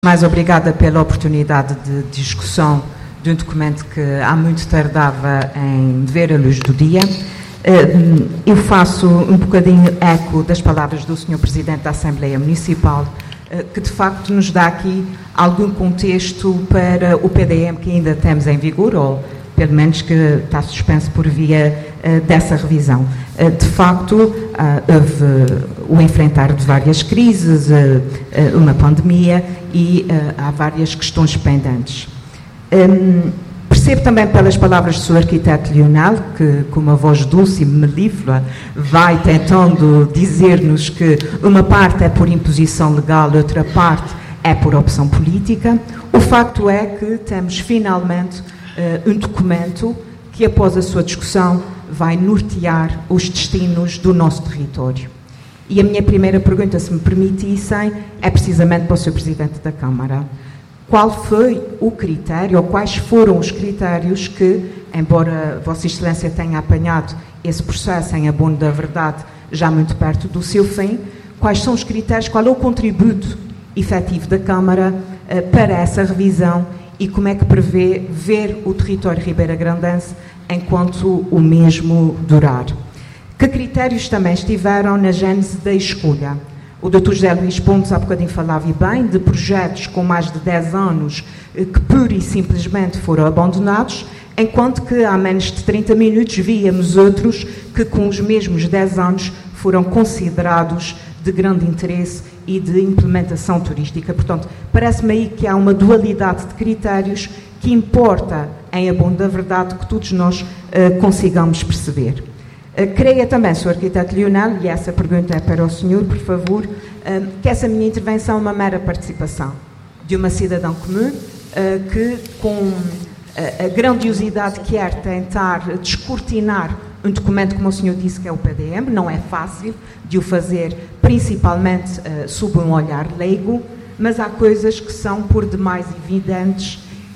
Mais obrigada pela oportunidade de discussão de um documento que há muito tardava em ver a luz do dia. Eu faço um bocadinho eco das palavras do Sr. Presidente da Assembleia Municipal, que de facto nos dá aqui algum contexto para o PDM que ainda temos em vigor, ou pelo menos que está suspenso por via dessa revisão. De facto, houve o enfrentar de várias crises, uma pandemia e há várias questões pendentes. Percebo também pelas palavras do Sr. Arquiteto Lionel, que com uma voz dulce e melíflua vai tentando dizer-nos que uma parte é por imposição legal, outra parte é por opção política. O facto é que temos finalmente um documento que, após a sua discussão, vai nortear os destinos do nosso território. E a minha primeira pergunta, se me permitissem, é precisamente para o Sr. Presidente da Câmara. Qual foi o critério, ou quais foram os critérios que, embora Vossa Excelência tenha apanhado esse processo em abono da verdade já muito perto do seu fim, quais são os critérios, qual é o contributo efetivo da Câmara para essa revisão e como é que prevê ver o território ribeiragrandense enquanto o mesmo durar? Que critérios também estiveram na gênese da escolha? O Dr. José Luís Pontes há bocadinho falava e bem de projetos com mais de 10 anos que pura e simplesmente foram abandonados, enquanto que há menos de 30 minutos víamos outros que com os mesmos 10 anos foram considerados de grande interesse e de implementação turística. Portanto, parece-me aí que há uma dualidade de critérios que importa, em abono da verdade, que todos nós consigamos perceber. Creia também, Sr. Arquiteto Lionel, e essa pergunta é para o senhor, por favor, que essa minha intervenção é uma mera participação de uma cidadã comum que, com a grandiosidade que quer tentar descortinar um documento, como o senhor disse, que é o PDM, não é fácil de o fazer, principalmente sob um olhar leigo, mas há coisas que são por demais evidentes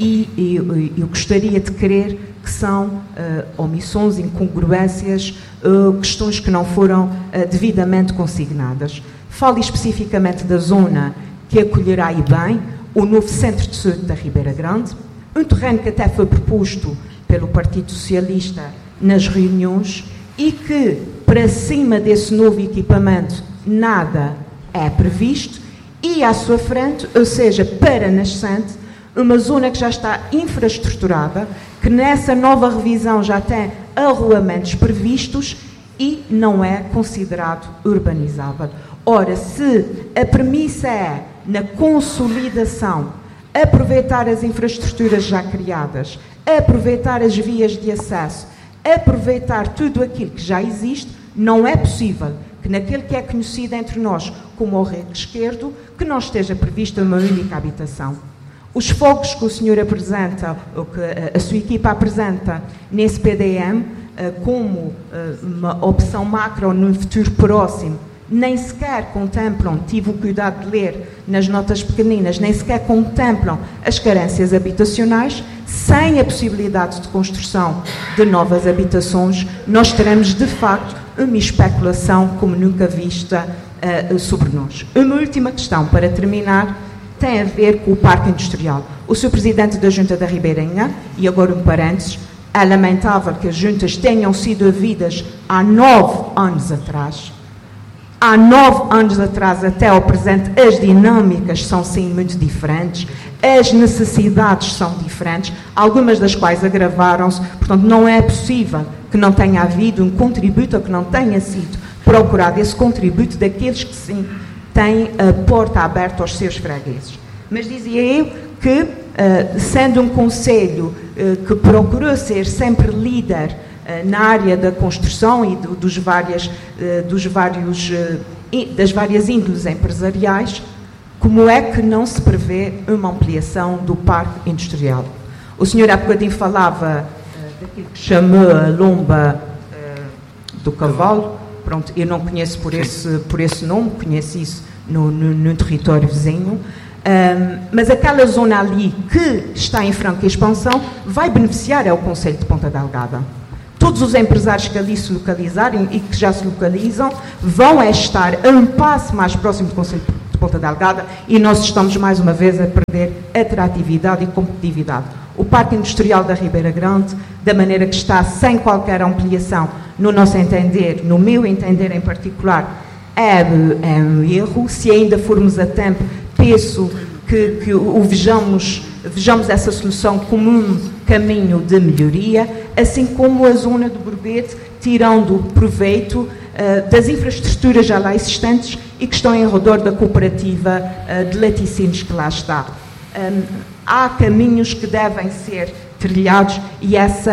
e eu gostaria de crer que são omissões, incongruências, questões que não foram devidamente consignadas. Falo especificamente da zona que acolherá e bem o novo Centro de Saúde da Ribeira Grande, um terreno que até foi proposto pelo Partido Socialista nas reuniões e que, para cima desse novo equipamento, nada é previsto, e à sua frente, ou seja, para nascente, uma zona que já está infraestruturada, que nessa nova revisão já tem arruamentos previstos e não é considerado urbanizável. Ora, se a premissa é, na consolidação, aproveitar as infraestruturas já criadas, aproveitar as vias de acesso, aproveitar tudo aquilo que já existe, não é possível que naquele que é conhecido entre nós como o Rego Esquerdo, que não esteja prevista uma única habitação. Os fogos que o senhor apresenta, ou que a sua equipa apresenta nesse PDM, como uma opção macro num futuro próximo, nem sequer contemplam, tive o cuidado de ler nas notas pequeninas, nem sequer contemplam as carências habitacionais. Sem a possibilidade de construção de novas habitações, nós teremos, de facto, uma especulação como nunca vista sobre nós. Uma última questão, para terminar, tem a ver com o Parque Industrial. O Sr. Presidente da Junta da Ribeirinha, e agora um parênteses, é lamentável que as juntas tenham sido havidas há 9 anos atrás. Há 9 anos atrás, até ao presente, as dinâmicas são sim muito diferentes, as necessidades são diferentes, algumas das quais agravaram-se, portanto não é possível que não tenha havido um contributo ou que não tenha sido procurado esse contributo daqueles que sim têm a porta aberta aos seus fregueses. Mas dizia eu que, sendo um conselho que procurou ser sempre líder na área da construção e das várias índoles empresariais, como é que não se prevê uma ampliação do parque industrial? O senhor há bocadinho falava daquilo que chamou a lomba do cavalo. Pronto, eu não conheço por esse nome, conheço isso no território vizinho, mas aquela zona ali que está em franca expansão vai beneficiar ao Concelho de Ponta Delgada. Todos os empresários que ali se localizarem e que já se localizam vão estar a um passo mais próximo do Concelho de Ponta Delgada, e nós estamos mais uma vez a perder atratividade e competitividade. O Parque Industrial da Ribeira Grande, da maneira que está, sem qualquer ampliação, no nosso entender, no meu entender em particular, é um erro. Se ainda formos a tempo, penso que vejamos essa solução como um caminho de melhoria, assim como a zona do Borbete, tirando proveito das infraestruturas já lá existentes e que estão em redor da cooperativa de laticínios que lá está. Há caminhos que devem ser trilhados e esse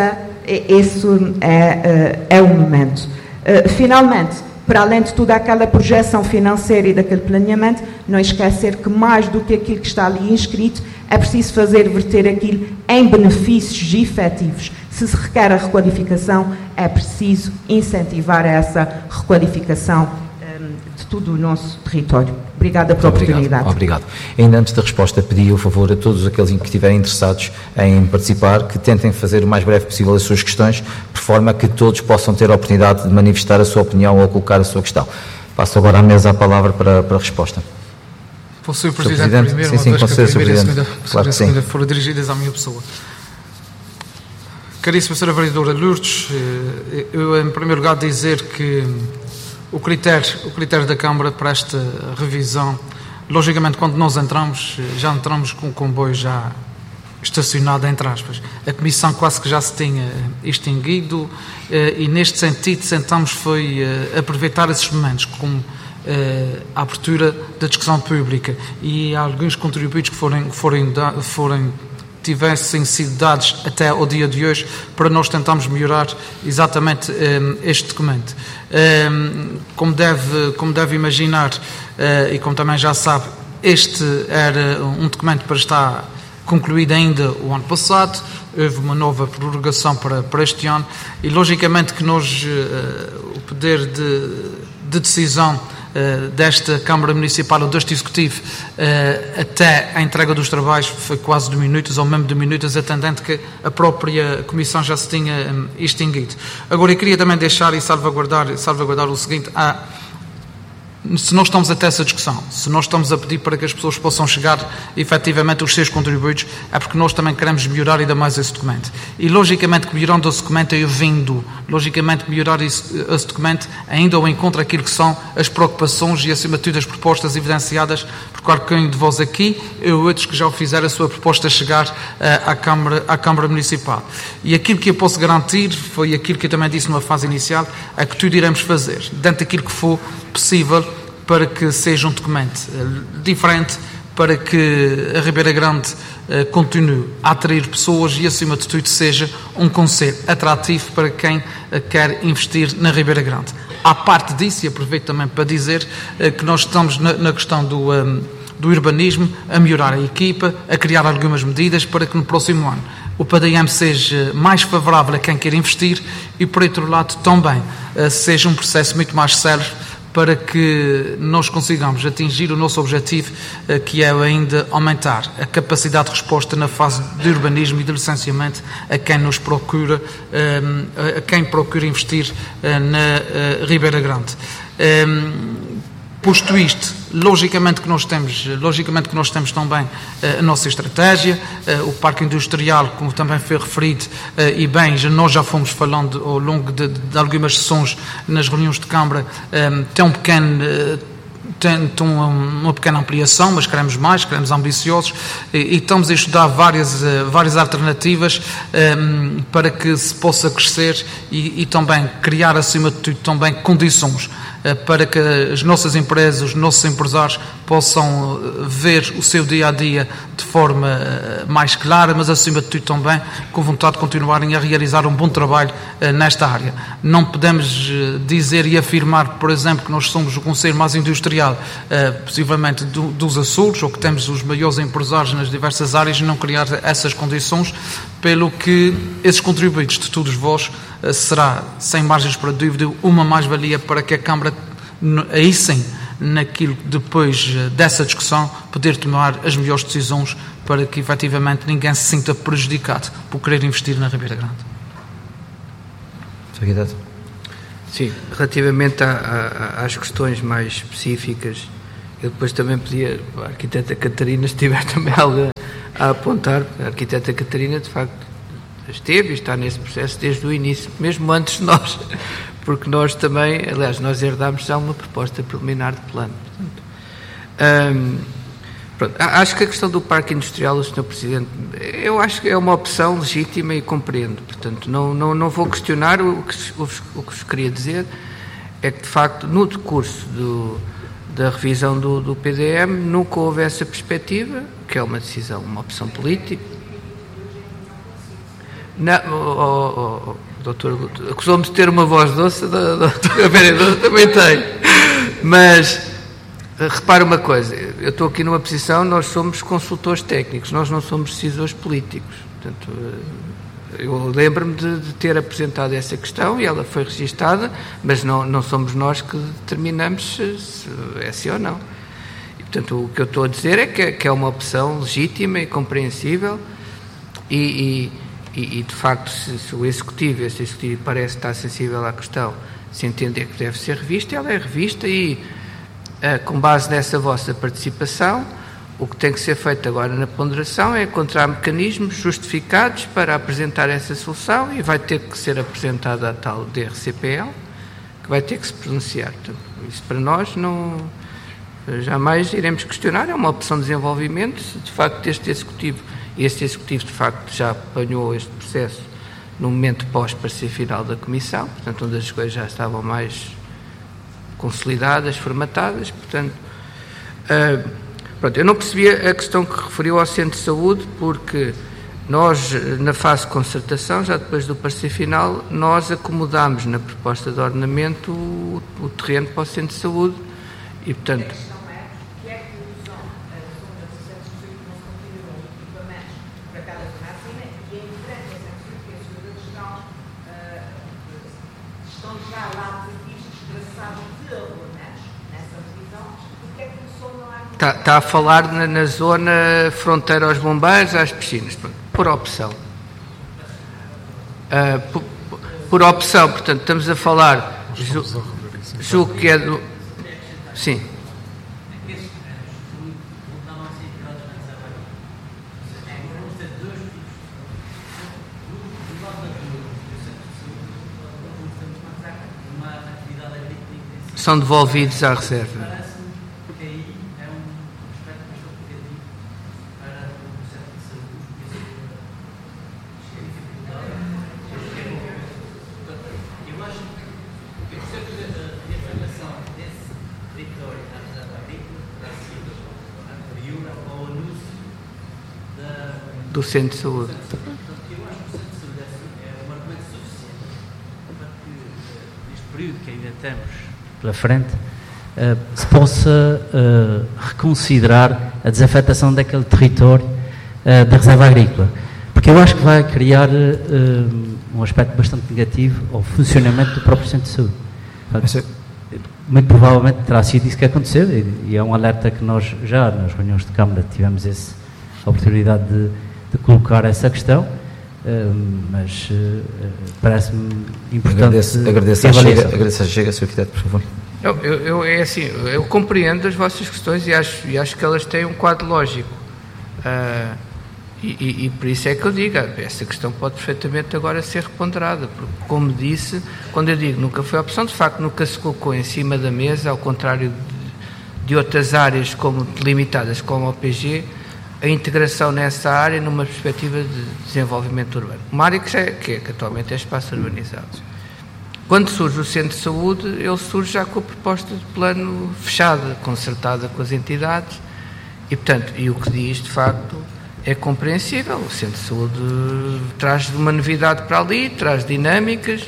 é o momento. Finalmente, para além de toda aquela projeção financeira e daquele planeamento, não esquecer que mais do que aquilo que está ali inscrito, é preciso verter aquilo em benefícios efetivos. Se requer a requalificação, é preciso incentivar essa requalificação de todo o nosso território. Obrigada pela oportunidade. Obrigado. Ainda antes da resposta, pedi o favor a todos aqueles que estiverem interessados em participar, que tentem fazer o mais breve possível as suas questões, por forma a que todos possam ter a oportunidade de manifestar a sua opinião ou colocar a sua questão. Passo agora à mesa a palavra para a resposta. Para o Sr. Presidente primeiro, sim, com certeza, a primeira e a segunda foram dirigidas à minha pessoa. Caríssima Sra. Vereadora Lourdes, eu em primeiro lugar dizer que o critério da Câmara para esta revisão, logicamente quando nós entramos, já entramos com o comboio já estacionado, entre aspas. A Comissão quase que já se tinha extinguido e neste sentido tentamos foi aproveitar esses momentos como a abertura da discussão pública e alguns contributos que tivessem sido dados até ao dia de hoje para nós tentarmos melhorar exatamente este documento. Como deve imaginar e como também já sabe, este era um documento para estar concluído ainda o ano passado, houve uma nova prorrogação para este ano e logicamente que nós, o poder de decisão desta Câmara Municipal ou deste Executivo até a entrega dos trabalhos foi quase de minutos ou mesmo de minutos, atendendo que a própria Comissão já se tinha extinguido. Agora eu queria também deixar e salvaguardar o seguinte: se nós estamos até essa discussão, se nós estamos a pedir para que as pessoas possam chegar efetivamente os seus contributos, é porque nós também queremos melhorar ainda mais esse documento. E logicamente que melhorando esse documento, eu vindo, logicamente melhorar esse documento ainda ao encontro aquilo que são as preocupações e acima de tudo as propostas evidenciadas por qualquer um de vós aqui e outros que já o fizeram a sua proposta chegar à Câmara Municipal. E aquilo que eu posso garantir, foi aquilo que eu também disse numa fase inicial, é que tudo iremos fazer, dentro daquilo que for possível, para que seja um documento diferente, para que a Ribeira Grande continue a atrair pessoas e, acima de tudo, seja um concelho atrativo para quem quer investir na Ribeira Grande. À parte disso, e aproveito também para dizer que nós estamos na questão do urbanismo a melhorar a equipa, a criar algumas medidas para que no próximo ano o PDM seja mais favorável a quem quer investir e, por outro lado, também seja um processo muito mais célere para que nós consigamos atingir o nosso objetivo, que é ainda aumentar a capacidade de resposta na fase de urbanismo e de licenciamento a quem nos procura, a quem procura investir na Ribeira Grande. Posto isto, logicamente que nós temos também a nossa estratégia, o Parque Industrial, como também foi referido, e bem, nós já fomos falando ao longo de algumas sessões nas reuniões de Câmara, tem uma pequena ampliação, mas queremos mais, queremos ambiciosos e estamos a estudar várias alternativas para que se possa crescer e também criar, acima de tudo, também condições para que as nossas empresas, os nossos empresários possam ver o seu dia-a-dia de forma mais clara, mas acima de tudo também com vontade de continuarem a realizar um bom trabalho nesta área. Não podemos dizer e afirmar, por exemplo, que nós somos o concelho mais industrial, possivelmente dos Açores, ou que temos os maiores empresários nas diversas áreas, e não criar essas condições, pelo que esses contributos de todos vós será, sem margens para dúvida, uma mais-valia para que a Câmara, aí sim, naquilo depois dessa discussão, poder tomar as melhores decisões para que efetivamente ninguém se sinta prejudicado por querer investir na Ribeira Grande. Sim, relativamente às questões mais específicas Eu depois também pedia a arquiteta Catarina, se tiver também algo a apontar. A arquiteta Catarina, de facto, esteve e está nesse processo desde o início, mesmo antes de nós, porque nós também, aliás, nós herdámos já uma proposta preliminar de plano. Portanto, pronto, acho que a questão do parque industrial, o Sr. Presidente, eu acho que é uma opção legítima e compreendo. Portanto, não vou questionar. O que vos queria dizer é que, de facto, no decurso da revisão do PDM, nunca houve essa perspectiva, que é uma decisão, uma opção política. Não, doutor, acusou-me de ter uma voz doce, a doutora vereadora também tem. Mas, repare uma coisa, eu estou aqui numa posição, nós somos consultores técnicos, nós não somos decisores políticos. Portanto, eu lembro-me de ter apresentado essa questão e ela foi registada, mas não somos nós que determinamos se é sim ou não. E, portanto, o que eu estou a dizer é que é uma opção legítima e compreensível e de facto, se o Executivo, esse Executivo parece estar sensível à questão, se entender que deve ser revista, ela é revista e, com base nessa vossa participação, o que tem que ser feito agora na ponderação é encontrar mecanismos justificados para apresentar essa solução e vai ter que ser apresentada a tal DRCPL, que vai ter que se pronunciar. Portanto, isso para nós jamais iremos questionar, é uma opção de desenvolvimento, se de facto este Executivo de facto já apanhou este processo no momento pós-parecer final da Comissão, portanto onde as coisas já estavam mais consolidadas, formatadas, portanto pronto, eu não percebi a questão que referiu ao Centro de Saúde, porque nós na fase de concertação, já depois do parecer final, nós acomodámos na proposta de ordenamento o terreno para o Centro de Saúde e portanto Está a falar na zona fronteira aos bombeiros, às piscinas, por opção. Por opção, portanto, estamos a falar, julgo que é do... Sim. São devolvidos à reserva. Do Centro de Saúde. Eu acho que o Centro de Saúde é um argumento suficiente para que, neste período que ainda temos pela frente, se possa reconsiderar a desafetação daquele território da reserva agrícola. Porque eu acho que vai criar um aspecto bastante negativo ao funcionamento do próprio Centro de Saúde. Portanto, muito provavelmente terá sido isso que aconteceu e é um alerta que nós já nas reuniões de Câmara tivemos essa oportunidade de colocar essa questão, mas parece-me importante. Agradeço a Chega, Sr. Arquiteto, por favor. É assim, eu compreendo as vossas questões e acho que elas têm um quadro lógico. E por isso é que eu digo, essa questão pode perfeitamente agora ser reponderada, porque, como disse, quando eu digo nunca foi opção, de facto nunca se colocou em cima da mesa, ao contrário de outras áreas como delimitadas como o PG, a integração nessa área numa perspectiva de desenvolvimento urbano. Uma área que atualmente é espaço urbanizado. Quando surge o Centro de Saúde, ele surge já com a proposta de plano fechada, concertada com as entidades, e, portanto, o que diz, de facto, é compreensível. O Centro de Saúde traz uma novidade para ali, traz dinâmicas,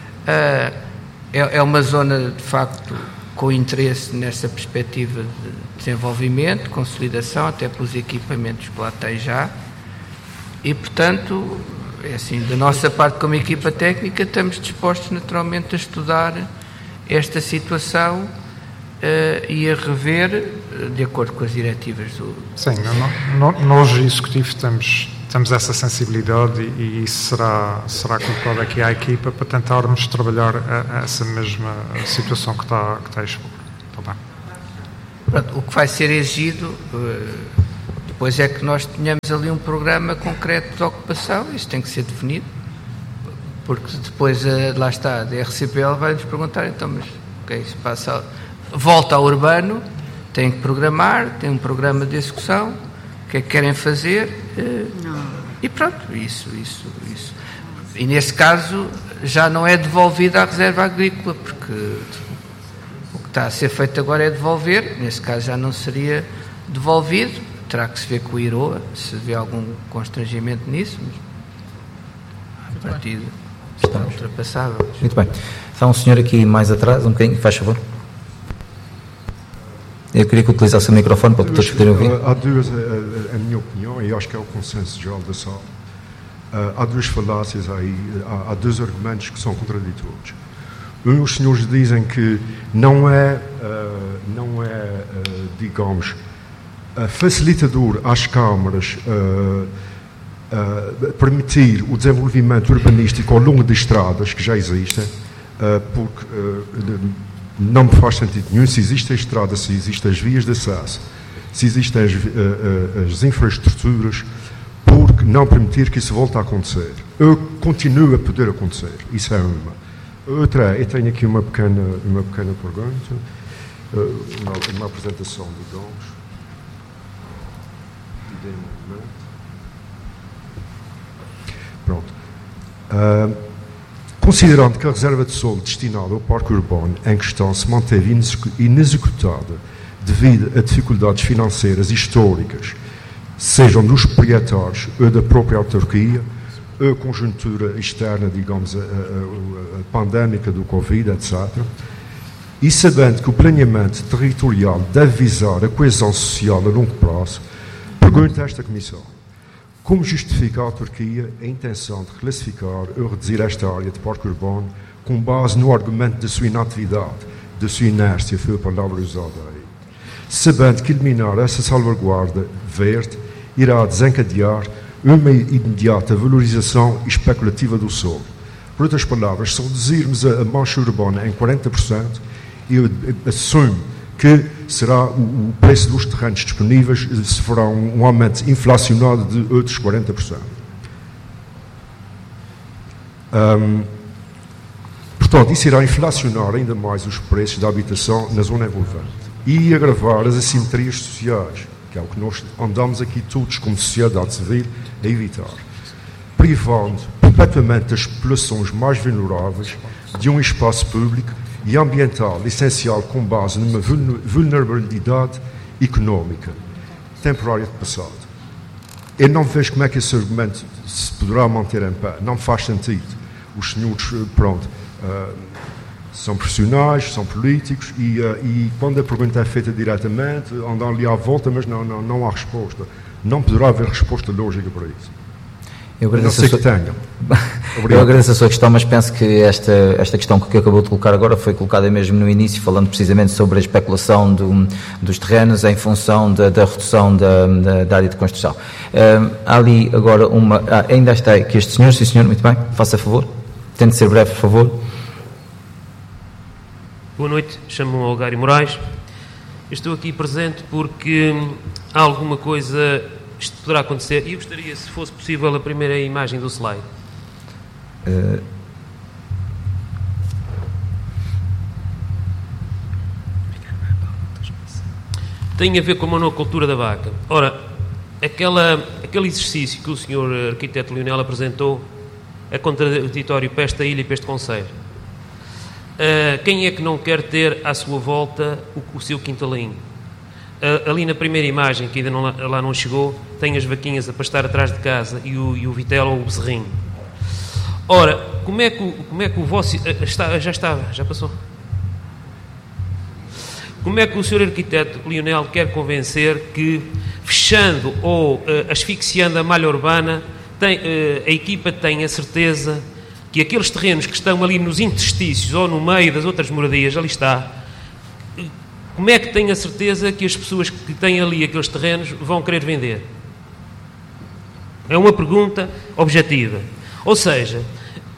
é uma zona, de facto, com interesse nessa perspectiva de desenvolvimento, consolidação, até pelos equipamentos que lá tem já. E, portanto, é assim, da nossa parte como equipa técnica, estamos dispostos naturalmente a estudar esta situação e a rever de acordo com as diretivas do... Sim, nós, Executivo, temos essa sensibilidade e isso será colocado aqui à equipa para tentarmos trabalhar essa mesma situação que está a expor. Está bem. Pronto, o que vai ser exigido depois é que nós tenhamos ali um programa concreto de ocupação. Isso tem que ser definido, porque depois, lá está, a DRCPL vai-nos perguntar, então, mas ok, se passa, volta ao urbano, tem que programar, tem um programa de execução, o que é que querem fazer, e pronto, isso. E nesse caso já não é devolvida à reserva agrícola, porque o que está a ser feito agora é devolver, nesse caso já não seria devolvido, terá que se ver com o IROA, se vê algum constrangimento nisso, mas a partida está ultrapassável. Muito bem. Está um senhor aqui mais atrás, um bocadinho, faz favor. Eu queria que utilizasse o microfone para todos poderem ouvir. Há duas, a minha opinião, e acho que é o consenso geral da sala, há duas falácias aí, há dois argumentos que são contraditórios. Os senhores dizem que não é digamos, facilitador às câmaras permitir o desenvolvimento urbanístico ao longo de estradas que já existem, porque não me faz sentido nenhum se existe a estrada, se existem as vias de acesso, se existem as infraestruturas, porque não permitir que isso volte a acontecer. Continue a poder acontecer. Isso é uma. Outra, eu tenho aqui uma pequena pergunta, uma apresentação de dons. Pronto. Considerando que a reserva de solo destinada ao parque urbano em questão se manteve inexecutada devido a dificuldades financeiras históricas, sejam dos proprietários ou da própria autarquia, a conjuntura externa, digamos, a pandémica do Covid, etc., e sabendo que o planeamento territorial deve visar a coesão social a longo prazo, pergunto a esta Comissão: como justifica a autarquia a intenção de classificar ou reduzir esta área de parque urbano com base no argumento da sua inatividade, da sua inércia, foi a palavra usada aí, sabendo que eliminar essa salvaguarda verde irá desencadear uma imediata valorização especulativa do solo? Por outras palavras, se reduzirmos a mancha urbana em 40%, eu assumo que será o preço dos terrenos disponíveis, se fará um aumento inflacionado de outros 40%. Portanto, isso irá inflacionar ainda mais os preços da habitação na zona envolvente e agravar as assimetrias sociais, que é o que nós andamos aqui todos como sociedade civil a evitar, privando completamente as populações mais vulneráveis de um espaço público e ambiental essencial com base numa vulnerabilidade económica temporária de passado. Eu não vejo como é que esse argumento se poderá manter em pé. Não faz sentido. Os senhores, pronto, são profissionais, são políticos e quando a pergunta é feita diretamente, andam ali à volta, mas não há resposta. Não poderá haver resposta lógica para isso. Eu agradeço a sua questão, mas penso que esta questão que acabou de colocar agora foi colocada mesmo no início, falando precisamente sobre a especulação dos terrenos em função da redução da área de construção. Há ali agora ainda está aqui este senhor, sim senhor, muito bem, faça favor, tente ser breve, por favor. Boa noite, chamo-me Algário Moraes. Estou aqui presente porque há alguma coisa... Isto poderá acontecer, e eu gostaria, se fosse possível, a primeira imagem do slide. Tem a ver com a monocultura da vaca. Ora, aquele exercício que o Sr. Arquiteto Leonel apresentou é contraditório para esta ilha e para este concelho. Quem é que não quer ter à sua volta o seu quintalinho? Ali na primeira imagem, que ainda lá não chegou, tem as vaquinhas a pastar atrás de casa e o vitelo ou o bezerrinho. Ora, como é que o vosso... Já passou? Como é que o Sr. Arquiteto Leonel quer convencer que, fechando ou asfixiando a malha urbana, a equipa tem a certeza que aqueles terrenos que estão ali nos interstícios ou no meio das outras moradias, ali está... Como é que tem a certeza que as pessoas que têm ali aqueles terrenos vão querer vender? É uma pergunta objetiva. Ou seja,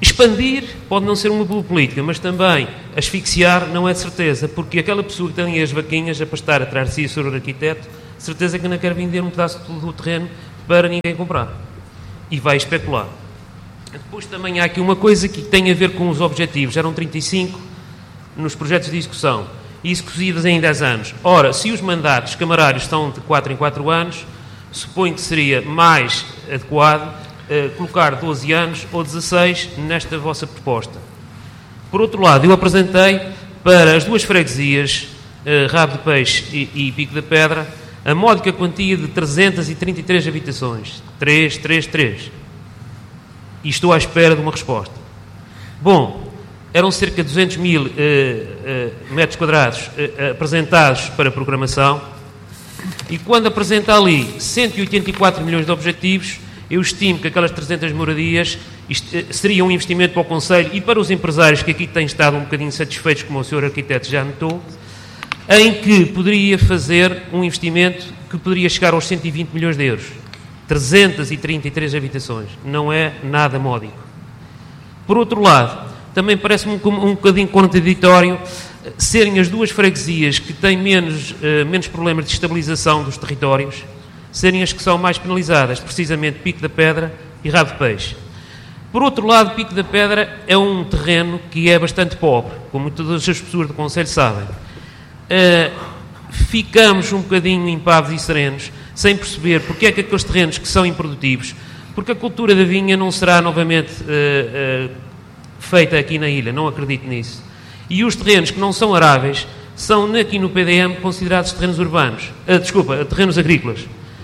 Expandir pode não ser uma boa política, mas também asfixiar não é de certeza, porque aquela pessoa que tem as vaquinhas a pastar atrás de si, o senhor arquiteto, certeza que não quer vender um pedaço do terreno para ninguém comprar. E vai especular. Depois também há aqui uma coisa que tem a ver com os objetivos. Eram 35 nos projetos de execução e execuídos em 10 anos. Ora, se os mandatos camarários são de 4 em 4 anos, suponho que seria mais adequado colocar 12 anos ou 16 nesta vossa proposta. Por outro lado, eu apresentei para as duas freguesias, Rabo de Peixe e Pico da Pedra, a módica quantia de 333 habitações. 3. E estou à espera de uma resposta. Bom, eram cerca de 200 mil metros quadrados apresentados para programação, e quando apresenta ali 184 milhões de objetivos, eu estimo que aquelas 300 moradias seria um investimento para o Conselho e para os empresários que aqui têm estado um bocadinho satisfeitos, como o Sr. Arquiteto já notou, em que poderia fazer um investimento que poderia chegar aos 120 milhões de euros. 333 habitações. Não é nada módico. Por outro lado, também parece-me um bocadinho contraditório serem as duas freguesias que têm menos problemas de estabilização dos territórios, serem as que são mais penalizadas, precisamente Pico da Pedra e Rabo de Peixe. Por outro lado, Pico da Pedra é um terreno que é bastante pobre, como todas as pessoas do Conselho sabem. Ficamos um bocadinho impávidos e serenos, sem perceber porque é que aqueles terrenos que são improdutivos, porque a cultura da vinha não será novamente feita aqui na ilha, não acredito nisso. E os terrenos que não são aráveis são aqui no PDM considerados terrenos urbanos, terrenos agrícolas.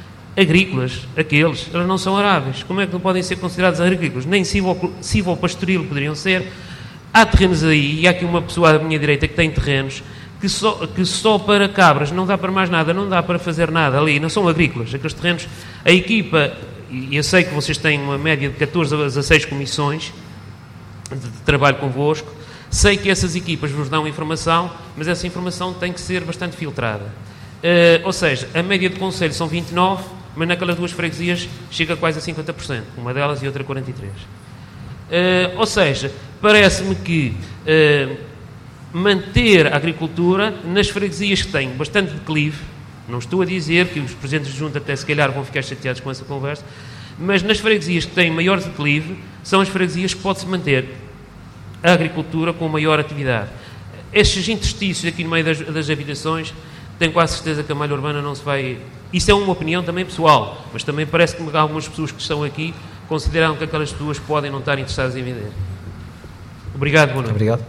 Eles não são aráveis. Como é que não podem ser considerados agrícolas? Nem silvopastoril poderiam ser. Há terrenos aí, e há aqui uma pessoa à minha direita que tem terrenos que só para cabras não dá para mais nada, não dá para fazer nada ali, não são agrícolas. Aqueles terrenos, a equipa, e eu sei que vocês têm uma média de 14 a 16 comissões de trabalho convosco, sei que essas equipas vos dão informação, mas essa informação tem que ser bastante filtrada. Ou seja, a média de conselho são 29, mas naquelas duas freguesias chega quase a 50%, uma delas e outra 43%. Ou seja, parece-me que manter a agricultura nas freguesias que têm bastante declive, não estou a dizer que os presidentes de junta até se calhar vão ficar chateados com essa conversa, mas nas freguesias que têm maior declive são as freguesias que pode-se manter a agricultura com maior atividade. Estes interstícios aqui no meio das habitações, tenho quase certeza que a malha urbana não se vai... Isso é uma opinião também pessoal, mas também parece que algumas pessoas que estão aqui consideram que aquelas pessoas podem não estar interessadas em vender. Obrigado, boa noite. Obrigado.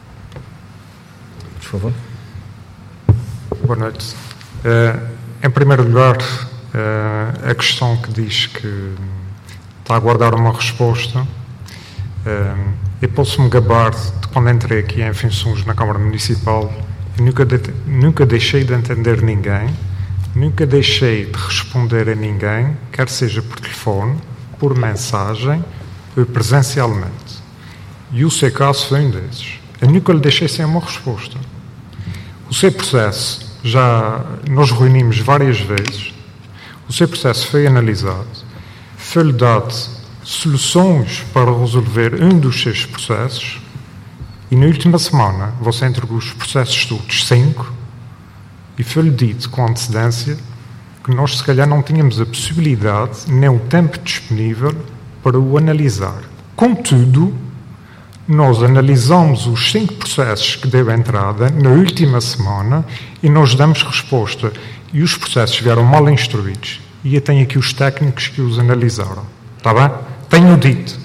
Por favor. Boa noite. Em primeiro lugar, a questão que diz que está a aguardar uma resposta, eu posso-me gabar de quando entrei aqui em funções na Câmara Municipal, nunca deixei de entender ninguém, nunca deixei de responder a ninguém, quer seja por telefone, por mensagem, ou presencialmente. E o seu caso foi um desses. Eu nunca lhe deixei sem uma resposta. O seu processo, nós reunimos várias vezes, o seu processo foi analisado, foi-lhe dado soluções para resolver um dos seus processos, e na última semana você entregou os processos todos, 5, e foi-lhe dito com antecedência que nós se calhar não tínhamos a possibilidade nem o tempo disponível para o analisar. Contudo, nós analisamos os 5 processos que deu entrada na última semana e nós damos resposta. E os processos vieram mal instruídos. E eu tenho aqui os técnicos que os analisaram. Está bem? Tenho dito.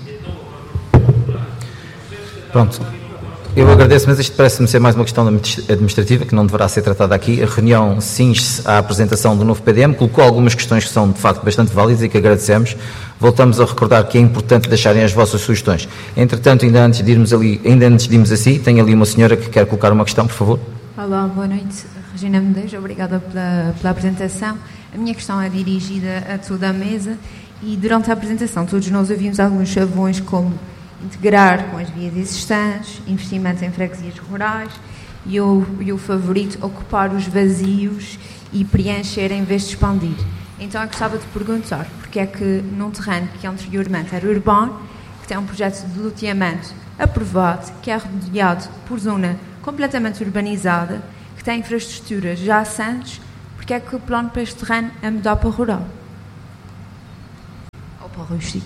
Pronto. Eu agradeço, mas isto parece-me ser mais uma questão administrativa que não deverá ser tratada aqui. A reunião cinge-se à apresentação do novo PDM, colocou algumas questões que são de facto bastante válidas e que agradecemos. Voltamos a recordar que é importante deixarem as vossas sugestões. Entretanto, ainda antes de irmos assim, tem ali uma senhora que quer colocar uma questão, por favor. Olá, boa noite. Regina Medeiros, obrigada pela apresentação. A minha questão é dirigida a toda a mesa e durante a apresentação todos nós ouvimos alguns chavões como integrar com as vias existentes, investimento em freguesias rurais e o favorito, ocupar os vazios e preencher em vez de expandir. Então eu gostava de perguntar porque é que num terreno que anteriormente era urbano, que tem um projeto de loteamento aprovado, que é rodeado por zona completamente urbanizada, que tem infraestruturas já assentes, porque é que o plano para este terreno é mudar para o rural? Ou para o rústico?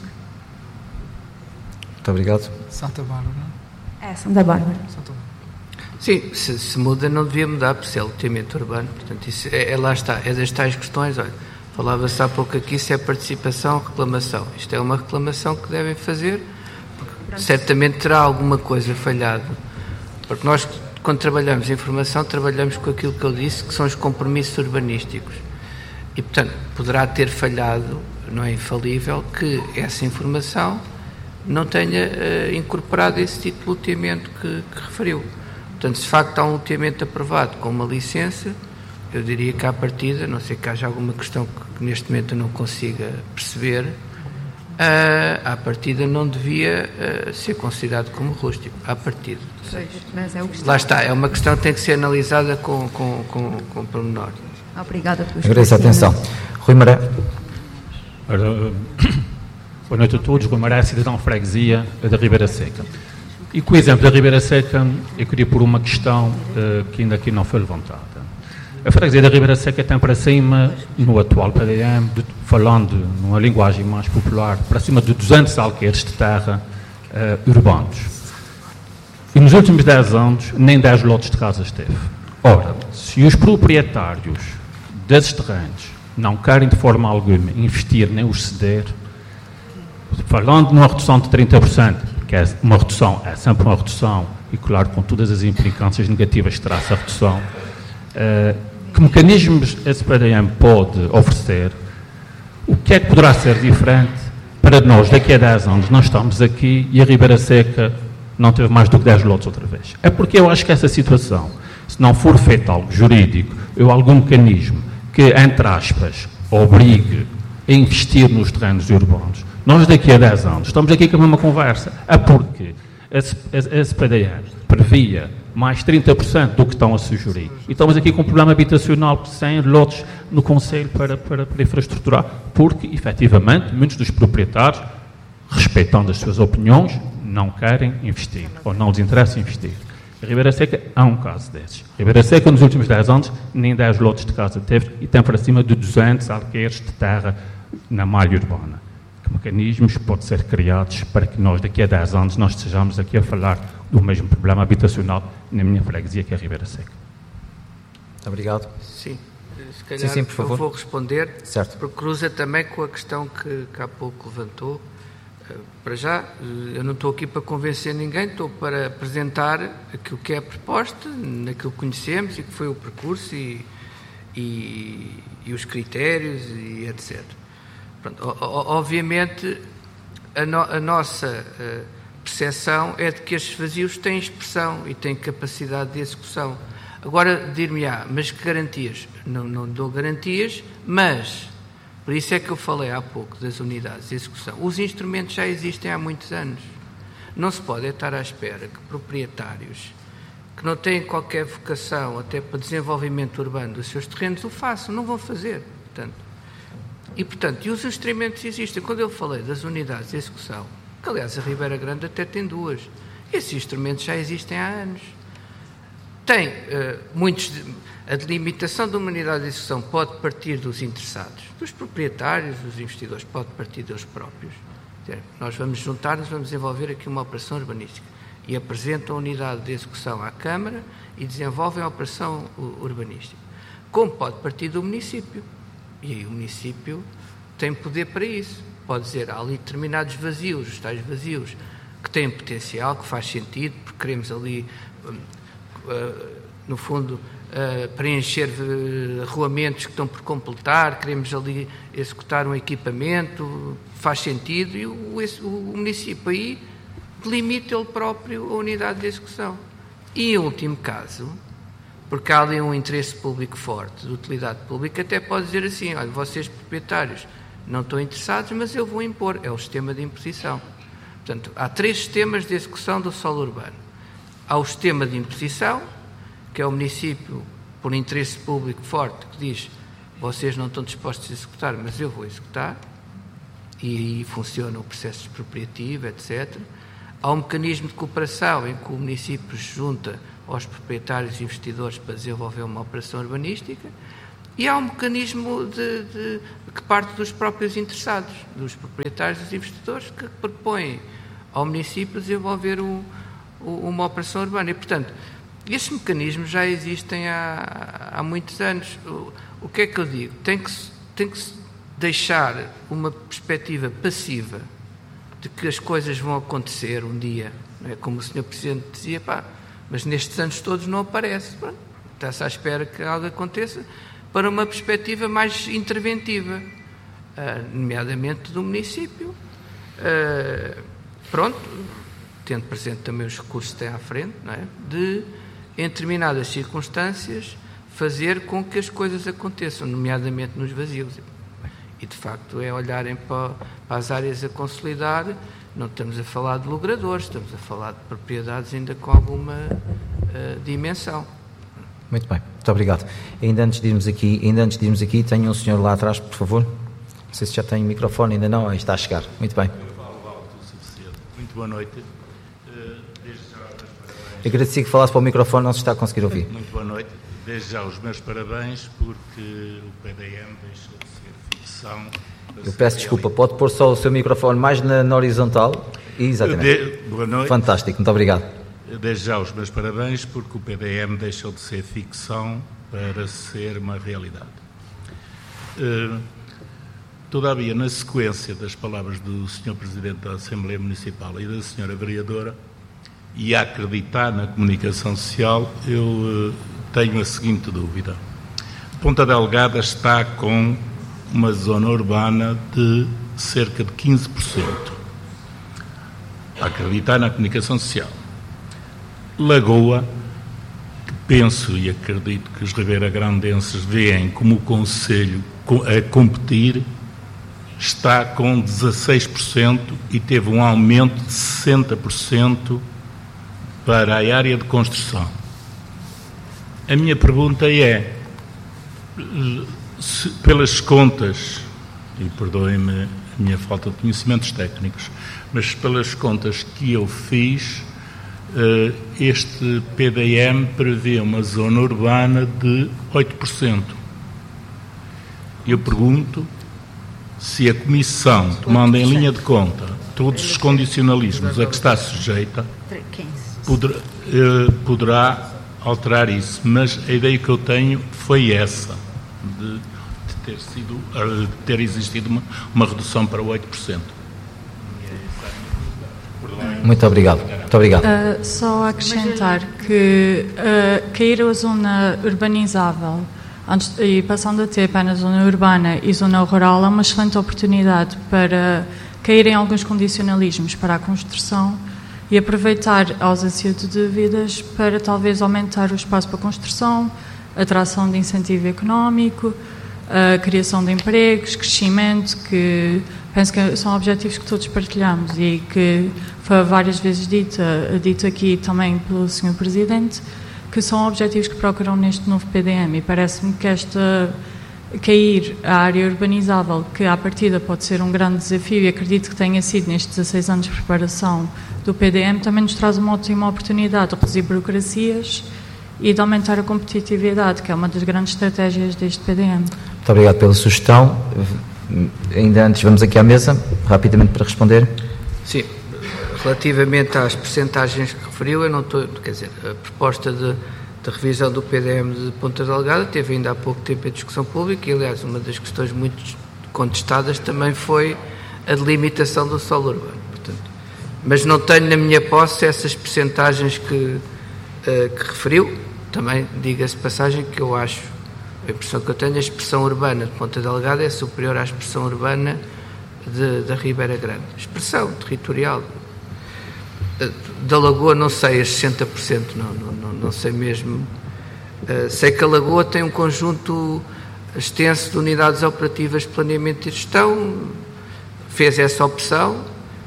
Muito obrigado. Santa Bárbara. É, Santa Bárbara. Sim, se muda não devia mudar, porque isso é loteamento urbano. Portanto, isso lá está, é das tais questões. Olha, falava-se há pouco aqui se é participação ou reclamação. Isto é uma reclamação que devem fazer, porque certamente terá alguma coisa falhado. Porque nós, quando trabalhamos informação, trabalhamos com aquilo que eu disse, que são os compromissos urbanísticos. E, portanto, poderá ter falhado, não é infalível, que essa informação não tenha incorporado esse tipo de loteamento que referiu. Portanto, se de facto há um loteamento aprovado com uma licença, eu diria que à partida, não sei que haja alguma questão que neste momento eu não consiga perceber, à partida não devia ser considerado como rústico, à partida. Mas é o que lá está, é uma questão que tem que ser analisada com pormenor. Obrigada pelos Agradeço a atenção. Rui Maré. Boa noite a todos. Rui Maré, cidadão de freguesia da Ribeira Seca. E com o exemplo da Ribeira Seca, eu queria pôr uma questão que ainda aqui não foi levantada. A freguesia da Ribeira Seca tem para cima, no atual PDM, falando numa linguagem mais popular, para cima de 200 alqueires de terra urbanos. E nos últimos 10 anos, nem 10 lotes de casas teve. Ora, se os proprietários desses terrenos não querem de forma alguma investir nem os ceder, falando numa redução de 30%, que é uma redução, é sempre uma redução, e claro, com todas as implicâncias negativas que terá essa redução, que mecanismos esse PDM pode oferecer? O que é que poderá ser diferente para nós, daqui a 10 anos, nós estamos aqui e a Ribeira Seca não teve mais do que 10 lotes outra vez? É porque eu acho que essa situação, se não for feito algo jurídico ou algum mecanismo que, entre aspas, obrigue a investir nos terrenos urbanos, nós daqui a 10 anos estamos aqui com a mesma conversa. É porque esse PDM previa mais 30% do que estão a sugerir. E estamos aqui com um problema habitacional sem lotes no Conselho para infraestruturar, porque, efetivamente, muitos dos proprietários, respeitando as suas opiniões, não querem investir, ou não lhes interessa investir. A Ribeira Seca é um caso desses. A Ribeira Seca, nos últimos 10 anos, nem 10 lotes de casa teve e tem para cima de 200 alqueires de terra na malha urbana. Que mecanismos podem ser criados para que nós, daqui a 10 anos, nós estejamos aqui a falar do mesmo problema habitacional na minha freguesia, que é a Ribeira Seca? Muito obrigado. Sim, se calhar sim, por favor. Eu vou responder, certo, porque cruza também com a questão que há pouco levantou. Para já, eu não estou aqui para convencer ninguém, estou para apresentar aquilo que é a proposta, naquilo que conhecemos e que foi o percurso e os critérios e etc. Pronto, obviamente, a nossa percepção é de que estes vazios têm expressão e têm capacidade de execução. Agora, dir-me-á, mas que garantias? Não dou garantias, mas, por isso é que eu falei há pouco das unidades de execução. Os instrumentos já existem há muitos anos. Não se pode estar à espera que proprietários que não têm qualquer vocação até para desenvolvimento urbano dos seus terrenos o façam, não vão fazer. Portanto, os instrumentos existem. Quando eu falei das unidades de execução, que aliás a Ribeira Grande até tem 2, esses instrumentos já existem há anos. Tem a delimitação de uma unidade de execução pode partir dos interessados, dos proprietários, dos investidores, pode partir deles próprios. Nós vamos juntar-nos, vamos desenvolver aqui uma operação urbanística e apresentam a unidade de execução à Câmara e desenvolvem a operação urbanística. Como pode partir do município. E aí o município tem poder para isso. Pode dizer, há ali determinados vazios, os tais vazios, que têm potencial, que faz sentido, porque queremos ali, no fundo, preencher regulamentos que estão por completar, queremos ali executar um equipamento, faz sentido, e o município aí delimita ele próprio a unidade de execução. E, em último caso, porque há ali um interesse público forte, de utilidade pública, até pode dizer assim, olha, vocês proprietários não estão interessados, mas eu vou impor, é o sistema de imposição. Portanto, há 3 sistemas de execução do solo urbano. Há o sistema de imposição, que é o município, por interesse público forte, que diz, vocês não estão dispostos a executar, mas eu vou executar. e aí funciona o processo expropriativo, etc. Há um mecanismo de cooperação em que o município se junta aos proprietários e investidores para desenvolver uma operação urbanística, e há um mecanismo que parte dos próprios interessados, dos proprietários e dos investidores, que propõem ao município desenvolver uma operação urbana. E, portanto, estes mecanismos já existem há muitos anos. O que é que eu digo? Tem que se deixar uma perspectiva passiva de que as coisas vão acontecer um dia. Não é? Como o Sr. Presidente dizia, mas nestes anos todos não aparece. Está-se à espera que algo aconteça, para uma perspectiva mais interventiva, nomeadamente do município. Tendo presente também os recursos que tem à frente, não é? De, em determinadas circunstâncias, fazer com que as coisas aconteçam, nomeadamente nos vazios. E, de facto, é olharem para as áreas a consolidar. Não estamos a falar de logradores, estamos a falar de propriedades ainda com alguma dimensão. Muito bem, muito obrigado. Ainda antes de irmos aqui, tenho um senhor lá atrás, por favor. Não sei se já tem o microfone, ainda não, aí está a chegar. Muito bem. Muito boa noite. Agradecia que falasse para o microfone, não se está a conseguir ouvir. Muito boa noite. Desde já os meus parabéns, porque o PDM deixou de ser ficção. Eu peço desculpa, pode pôr só o seu microfone mais na horizontal? Exatamente. Boa noite. Fantástico, muito obrigado. Desde já os meus parabéns, porque o PDM deixou de ser ficção para ser uma realidade. Todavia, na sequência das palavras do Sr. Presidente da Assembleia Municipal e da Sra. Vereadora, e a acreditar na comunicação social, eu tenho a seguinte dúvida. Ponta Delgada está com uma zona urbana de cerca de 15%. A acreditar na comunicação social. Lagoa, que penso e acredito que os ribeiragrandenses veem como o Conselho a competir, está com 16% e teve um aumento de 60% para a área de construção. A minha pergunta é, pelas contas, e perdoem-me a minha falta de conhecimentos técnicos, mas pelas contas que eu fiz, este PDM prevê uma zona urbana de 8%. Eu pergunto se a Comissão, tomando em linha de conta todos os condicionalismos a que está sujeita, poderá alterar isso. Mas a ideia que eu tenho foi essa, de ter existido uma redução para 8%. Muito obrigado. Muito obrigado. Só acrescentar que cair a zona urbanizável e passando a ter apenas zona urbana e zona rural é uma excelente oportunidade para cair em alguns condicionalismos para a construção e aproveitar a ausência de dívidas para talvez aumentar o espaço para a construção, atração de incentivo económico, a criação de empregos, crescimento, que penso que são objetivos que todos partilhamos e que foi várias vezes dito aqui também pelo Sr. Presidente, que são objetivos que procuram neste novo PDM, e parece-me que cair a área urbanizável, que à partida pode ser um grande desafio, e acredito que tenha sido nestes 16 anos de preparação do PDM, também nos traz uma ótima oportunidade de reduzir burocracias e de aumentar a competitividade, que é uma das grandes estratégias deste PDM. Muito obrigado pela sugestão. Ainda antes, vamos aqui à mesa, rapidamente para responder. Sim, relativamente às percentagens que referiu, eu não estou, quer dizer, a proposta de revisão do PDM de Ponta Delgada teve ainda há pouco tempo em discussão pública e, aliás, uma das questões muito contestadas também foi a delimitação do solo urbano. Portanto, mas não tenho na minha posse essas percentagens que referiu. Também, diga-se passagem, que eu acho, a impressão que eu tenho, a expressão urbana de Ponta Delgada é superior à expressão urbana da Ribeira Grande. Expressão territorial. Da Lagoa não sei, as 60%, não sei mesmo. Sei que a Lagoa tem um conjunto extenso de unidades operativas de planeamento e gestão, fez essa opção,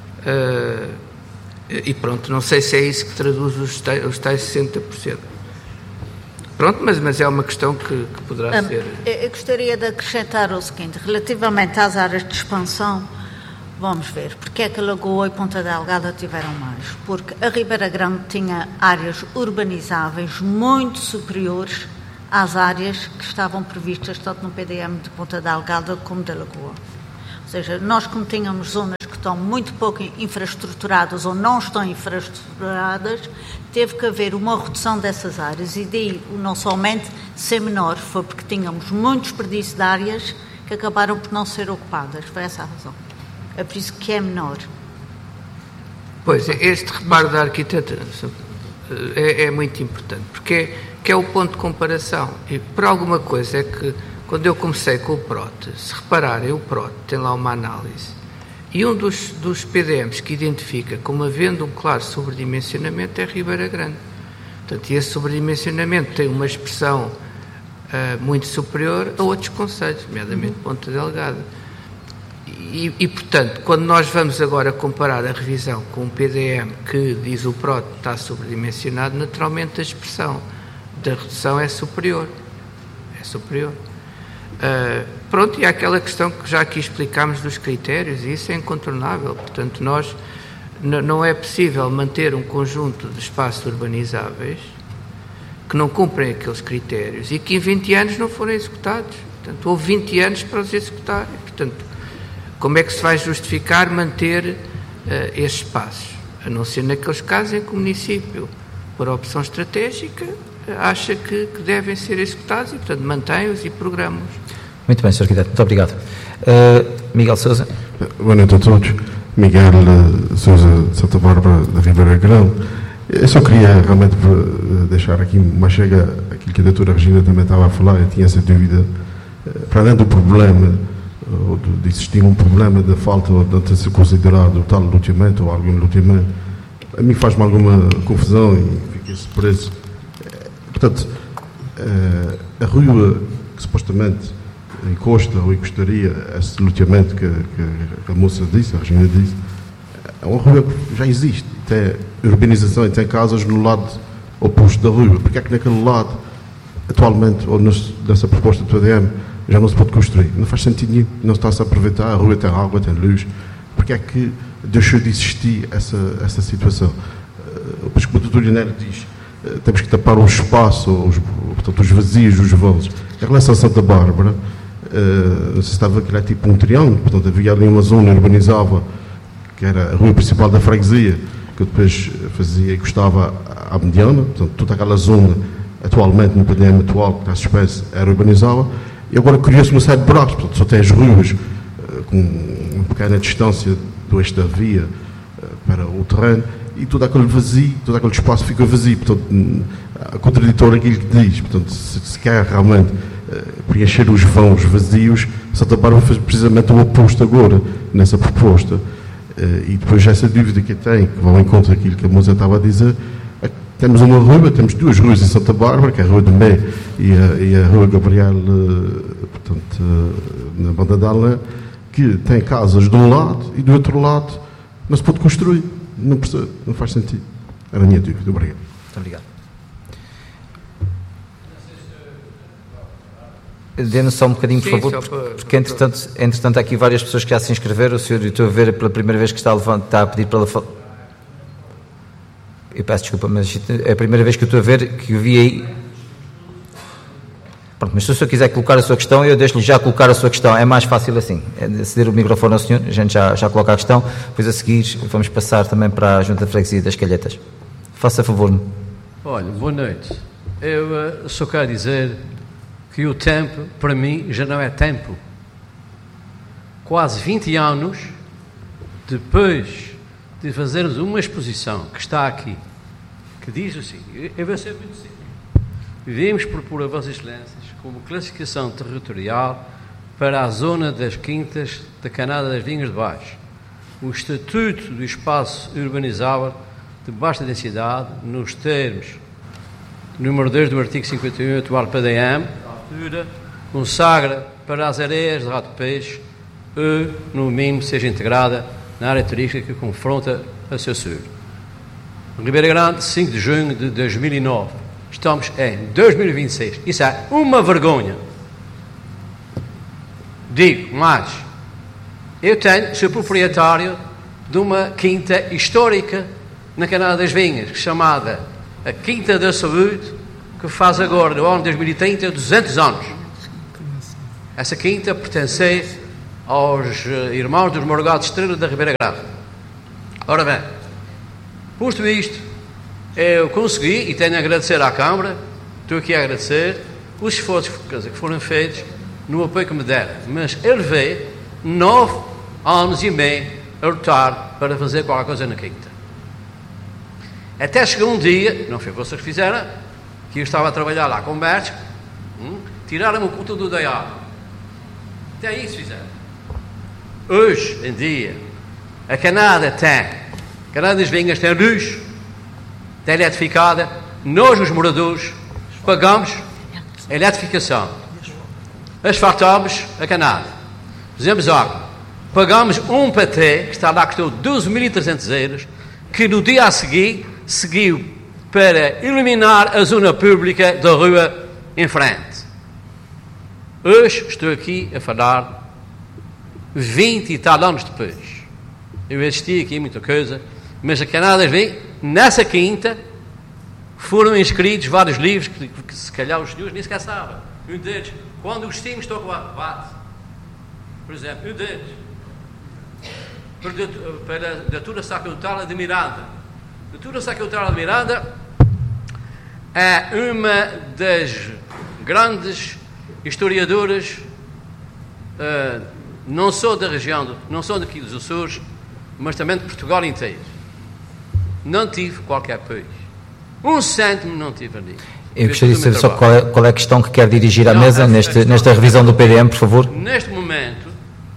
e pronto, não sei se é isso que traduz os tais 60%. Pronto, mas é uma questão que poderá ser... Eu gostaria de acrescentar o seguinte, relativamente às áreas de expansão, Vamos ver, porque é que a Lagoa e Ponta Delgada tiveram mais? Porque a Ribeira Grande tinha áreas urbanizáveis muito superiores às áreas que estavam previstas tanto no PDM de Ponta Delgada como da Lagoa. Ou seja, nós como tínhamos zonas que estão muito pouco infraestruturadas ou não estão infraestruturadas, teve que haver uma redução dessas áreas e daí o nosso aumento ser menor, foi porque tínhamos muito desperdício de áreas que acabaram por não ser ocupadas, foi essa a razão. É por isso que é menor. Pois, este reparo da arquiteta é muito importante, porque é o ponto de comparação. E por alguma coisa é que, quando eu comecei com o PROT, se repararem, o PROT tem lá uma análise, e um dos PDMs que identifica como havendo um claro sobredimensionamento é Ribeira Grande. Portanto, e esse sobredimensionamento tem uma expressão muito superior a outros concelhos, nomeadamente Ponta Delgada. E, portanto, quando nós vamos agora comparar a revisão com um PDM que diz o PROT está sobredimensionado, naturalmente a expressão da redução é superior. É superior. Pronto, e há aquela questão que já aqui explicámos dos critérios, e isso é incontornável. Portanto, nós não é possível manter um conjunto de espaços urbanizáveis que não cumprem aqueles critérios e que em 20 anos não foram executados. Portanto, houve 20 anos para os executar. Portanto, como é que se vai justificar manter estes espaços? A não ser naqueles casos em que o município, por opção estratégica, acha que devem ser executados e, portanto, mantém-os e programa-os. Muito bem, Sr. Arquiteto, muito obrigado. Miguel Sousa. Boa noite a todos. Miguel Sousa de Santa Bárbara da Ribeira Grande. Eu só queria realmente deixar aqui uma chega aquilo que a doutora Regina também estava a falar. Eu tinha essa dúvida. Para além do problema, ou de existir um problema da falta de ter sido considerado o tal loteamento ou algum loteamento, a mim faz-me alguma confusão e fiquei surpreso. Portanto, a rua que supostamente encosta ou encostaria esse loteamento que a moça disse, a Regina disse, é uma rua que já existe, tem urbanização e tem casas no lado oposto da rua. Porque é que naquele lado, atualmente, ou nessa proposta do PDM, já não se pode construir? Não faz sentido nenhum, não se está-se a aproveitar, a rua tem água, tem luz. Porque é que deixou de existir essa situação? Pois, como o Dr. Lionel diz, temos que tapar o espaço, portanto, os vazios, os vãos. Em relação a Santa Bárbara, não sei se estava que era tipo um triângulo, portanto, havia ali uma zona urbanizável, que era a rua principal da freguesia, que depois fazia e custava à mediana, portanto, toda aquela zona, atualmente, no PDM atual, que está suspenso, era urbanizável. E agora criou-se uma série de buracos, portanto, só tem as ruas com uma pequena distância do eixo da via para o terreno, e todo aquele vazio, todo aquele espaço fica vazio. Portanto, contraditório aquilo que diz. Portanto, se quer realmente preencher os vãos vazios, Santa Bárbara fez precisamente o oposto agora, nessa proposta. E depois essa dúvida que tem, que vai ao encontro daquilo que a moça estava a dizer, temos uma rua, temos duas ruas em Santa Bárbara, que é a Rua de Mé e a Rua Gabriel, portanto, na Banda d'Alã, que tem casas de um lado e do outro lado não se pode construir. Não faz sentido. Era a minha dúvida. Obrigado. Muito obrigado. Dê-nos só um bocadinho, por favor, porque entretanto há aqui várias pessoas que já se inscreveram. O senhor, eu estou a ver pela primeira vez que está a pedir para falar. Eu peço desculpa, mas é a primeira vez que eu estou a ver que eu vi aí. Pronto, mas se o senhor quiser colocar a sua questão, eu deixo-lhe já colocar a sua questão. É mais fácil assim, é ceder o microfone ao senhor, a gente já coloca a questão, depois a seguir vamos passar também para a Junta de Freguesia das Calhetas. Faça favor. Olha, boa noite. Eu só quero dizer que o tempo, para mim, já não é tempo. Quase 20 anos depois de fazermos uma exposição que está aqui, que diz assim, eu vou ser muito simples. Viemos propor a Vossas Excelências como classificação territorial para a zona das quintas da Canada das Vinhas de Baixo, o estatuto do espaço urbanizável de baixa densidade, nos termos número 2 do artigo 51 atual PDM, altura, consagra para as areias de rato peixe e, no mínimo, seja integrada na área turística que confronta a seu sul. Ribeira Grande, 5 de junho de 2009. Estamos em 2026. Isso é uma vergonha. Digo mais. sou proprietário de uma quinta histórica na Canada das Vinhas, chamada a Quinta da Saúde, que faz agora, no ano 2030, 200 anos. Essa quinta pertence aos irmãos dos Morgados Estrela da Ribeira Grande. Ora bem, posto isto, eu consegui, e tenho a agradecer à Câmara, estou aqui a agradecer, os esforços que foram feitos no apoio que me deram. Mas eu levei 9 anos e meio a lutar para fazer qualquer coisa na quinta. Até chegou um dia, não foi vocês que fizeram, que eu estava a trabalhar lá com o Berto, tiraram-me o conteúdo da água. Até isso fizeram. Hoje em dia, a Canada das Vinhas tem luz, tem eletrificada, nós os moradores pagamos a eletrificação, asfaltamos a Canada, fizemos água, pagamos um patê, que está lá, que custou 12.300 euros, que no dia a seguir seguiu para iluminar a zona pública da rua em frente. Hoje estou aqui a falar 20 e tal anos depois. Eu assisti aqui muita coisa, mas a Canada vem, nessa quinta, foram inscritos vários livros que se calhar os senhores nem sequer sabem. Um deles, quando os times estão a bate, por exemplo, um deles, para a Doutora Sacerdotal de Miranda. A Doutora Sacerdotal de Miranda é uma das grandes historiadoras, não só da região, não só daqui dos Açores, mas também de Portugal inteiro. Não tive qualquer apoio. Um cêntimo não tive ali. Eu gostaria de saber só qual é a questão que quer dirigir à mesa nesta revisão do PDM, por favor. Neste momento,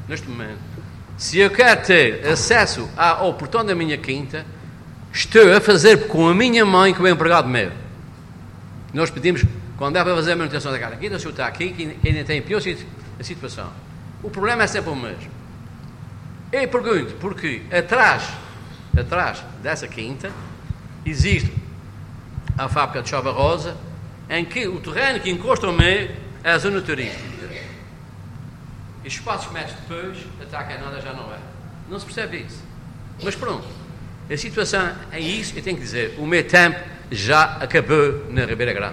se eu quero ter acesso ao portão da minha quinta, estou a fazer com a minha mãe, que é um empregado meu. Nós pedimos, quando é para fazer a manutenção da casa, aqui, o senhor está aqui, que ainda tem pior a situação. O problema é sempre o mesmo. Eu pergunto, porque atrás dessa quinta, existe a fábrica de Chava Rosa, em que o terreno que encosta ao meio é a zona turística. E espaços metros depois, até a Canada já não é. Não se percebe isso. Mas pronto, a situação é isso, eu tenho que dizer, o meu tempo já acabou na Ribeira Grande.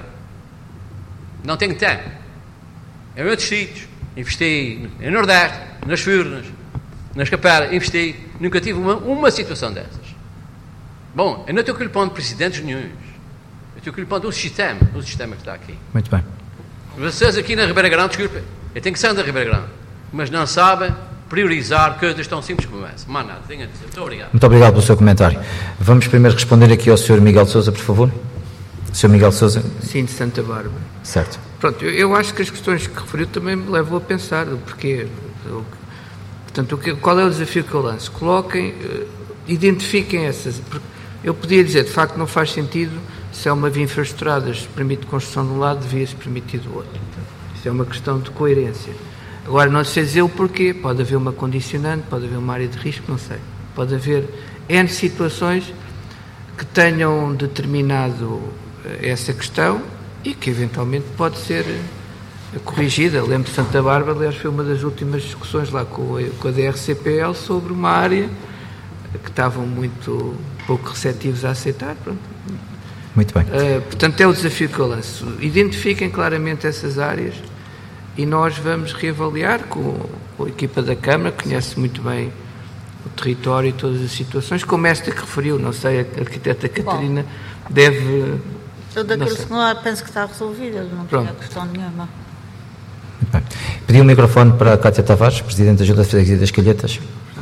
Não tenho tempo. Em outros sítios, investi em Nordeste, nas Furnas, nas Capelas, investi, nunca tive uma situação dessas. Bom, eu não estou culpando presidentes nenhum. Eu estou culpando o sistema que está aqui. Muito bem. Vocês aqui na Ribeira Grande, desculpem, eu tenho que sair da Ribeira Grande, mas não sabem priorizar coisas tão simples como essa. Mais nada, tenho a dizer. Muito obrigado. Muito obrigado pelo seu comentário. Vamos primeiro responder aqui ao Sr. Miguel Sousa, por favor. Sr. Miguel Sousa. Sim, de Santa Bárbara. Certo. Pronto, eu acho que as questões que referiu também me levam a pensar do porquê. Portanto, qual é o desafio que eu lanço? Coloquem, identifiquem essas. Eu podia dizer, de facto, não faz sentido se é uma via infraestruturada, se permite construção de um lado, devia-se permitir do outro. Isso é uma questão de coerência. Agora, não sei dizer o porquê. Pode haver uma condicionante, pode haver uma área de risco, não sei. Pode haver N situações que tenham determinado essa questão e que eventualmente pode ser corrigida. Lembro de Santa Bárbara, aliás, foi uma das últimas discussões lá com a DRCPL sobre uma área que estavam muito pouco receptivos a aceitar. Pronto. Muito bem. Portanto, é o desafio que eu lanço. Identifiquem claramente essas áreas e nós vamos reavaliar com a equipa da Câmara, que conhece muito bem o território e todas as situações, como esta que referiu, não sei, a arquiteta Catarina deve... Eu daquilo que não penso que está resolvido, não tenho questão nenhuma. Bem. Pedi o microfone para a Cátia Tavares, Presidente da Junta de Freguesia das Calhetas.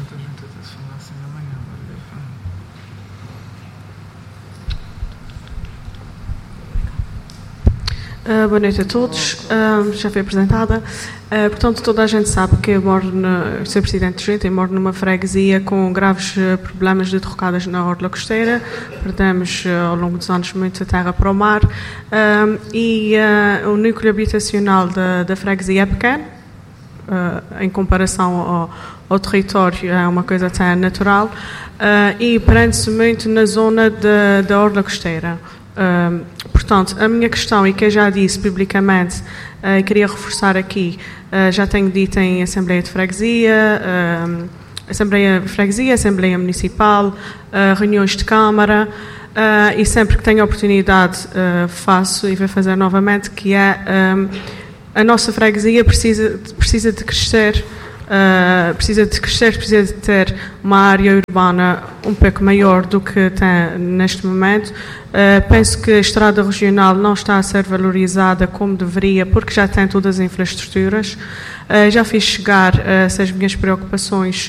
Boa noite a todos. Já foi apresentada. Portanto, toda a gente sabe que eu sou Presidente de Junta e moro numa freguesia com graves problemas de derrocadas na orla costeira. Perdemos ao longo dos anos muita terra para o mar e o núcleo habitacional da freguesia é pequeno. Em comparação ao território, é uma coisa até natural e prende-se muito na zona da orla costeira. Portanto, a minha questão, e que eu já disse publicamente, queria reforçar aqui, já tenho dito em Assembleia de Freguesia, Assembleia Municipal, reuniões de Câmara, e sempre que tenho oportunidade faço e vou fazer novamente, que é a nossa freguesia precisa de crescer, precisa de ter uma área urbana um pouco maior do que tem neste momento. Penso que a estrada regional não está a ser valorizada como deveria, porque já tem todas as infraestruturas. Já fiz chegar essas minhas preocupações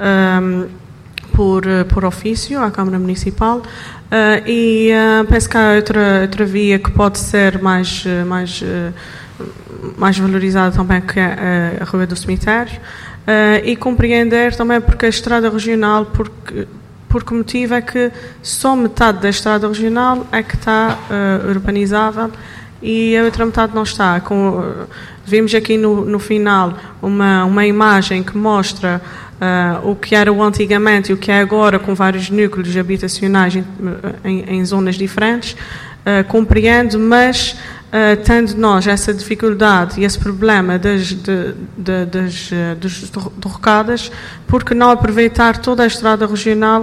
por ofício à Câmara Municipal, e penso que há outra via que pode ser mais valorizada também, que é a Rua do Cemitério, e compreender também porque a estrada regional, por que motivo é que só metade da estrada regional é que está urbanizável e a outra metade não está. Vimos aqui no final uma imagem que mostra o que era o antigamente e o que é agora, com vários núcleos habitacionais em zonas diferentes. Compreendo, mas tendo nós essa dificuldade e esse problema das derrocadas, por que não aproveitar toda a estrada regional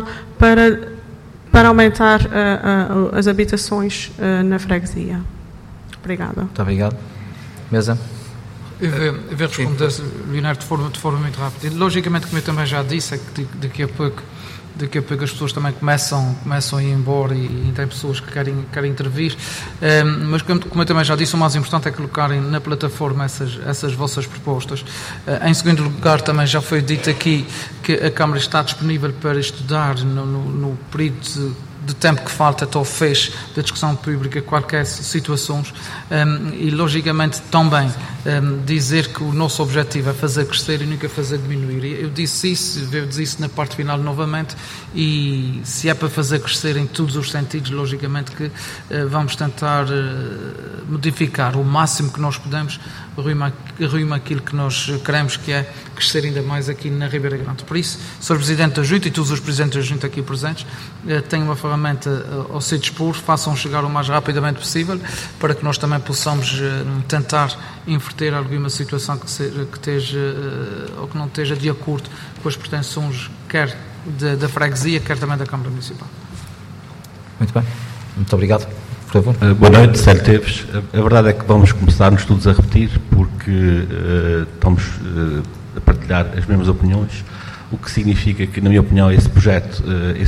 para aumentar as habitações na freguesia? Obrigada. Muito obrigado. Mesa? Eu vou responder, Leonardo, de forma muito rápida. Logicamente, como eu também já disse, é que daqui a pouco as pessoas também começam a ir embora e tem pessoas que querem intervir, mas como eu também já disse, o mais importante é colocarem na plataforma essas vossas propostas. Em segundo lugar, também já foi dito aqui que a Câmara está disponível para estudar no período de tempo que falta até o fecho da discussão pública qualquer situações, e logicamente também dizer que o nosso objetivo é fazer crescer e nunca fazer diminuir. Eu disse isso na parte final novamente, e se é para fazer crescer em todos os sentidos, logicamente que vamos tentar modificar o máximo que nós podemos rumo àquilo que nós queremos, que é crescer ainda mais aqui na Ribeira Grande. Por isso, Sr. Presidente da Junta e todos os Presidentes da Junta aqui presentes têm uma ferramenta ao seu dispor, façam chegar o mais rapidamente possível para que nós também possamos tentar inverter alguma situação que esteja ou que não esteja de acordo com as pretensões quer da freguesia, quer também da Câmara Municipal. Muito bem. Muito obrigado. Por favor. Boa noite, Célio Teves. A verdade é que vamos começar-nos todos a repetir, porque estamos a partilhar as mesmas opiniões, o que significa que, na minha opinião, esse projeto,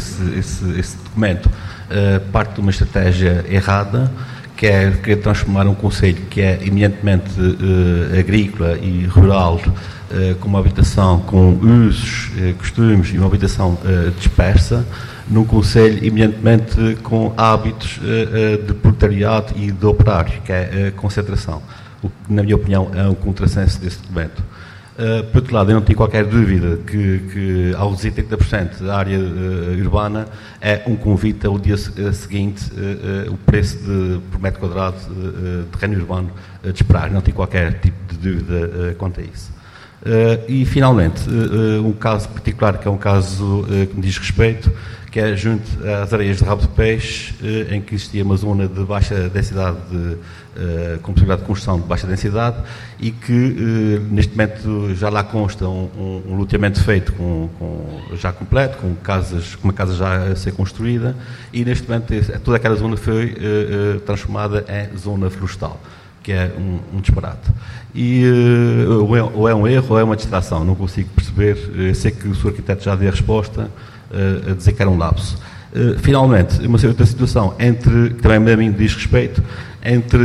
esse documento, parte de uma estratégia errada, que é querer transformar um concelho que é eminentemente agrícola e rural, com uma habitação com usos, costumes e uma habitação dispersa, num concelho eminentemente com hábitos de proletariado e de operário, que é a concentração, o que, na minha opinião, é um contrassenso desse documento. Por outro lado, eu não tenho qualquer dúvida que ao reduzir 30% da área urbana é um convite ao dia seguinte o preço por metro quadrado de terreno urbano de esperar. Não tenho qualquer tipo de dúvida quanto a isso. E, finalmente, um caso particular, que é um caso que me diz respeito, que é junto às areias de Rabo de Peixe, em que existia uma zona de baixa densidade, com possibilidade de construção de baixa densidade, e que neste momento já lá consta um loteamento feito já completo, com uma casa já a ser construída, e neste momento toda aquela zona foi transformada em zona florestal, que é um disparate. E ou é um erro ou é uma distração, não consigo perceber. Sei que o Sr. Arquiteto já deu a resposta, a dizer que era um lapso. Finalmente, uma outra situação, que também a mim diz respeito, entre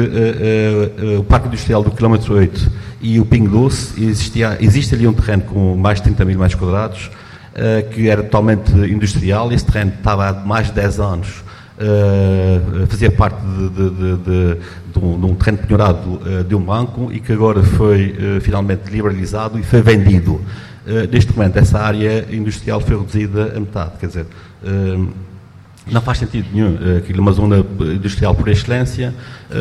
o Parque Industrial do quilómetro 8 e o Pingo Doce, existe ali um terreno com mais de 30 mil metros quadrados, que era totalmente industrial. Esse terreno estava há mais de 10 anos, fazia parte de um terreno penhorado de um banco, e que agora foi finalmente liberalizado e foi vendido. Neste momento, essa área industrial foi reduzida a metade, quer dizer, não faz sentido nenhum. Aquilo é uma zona industrial por excelência.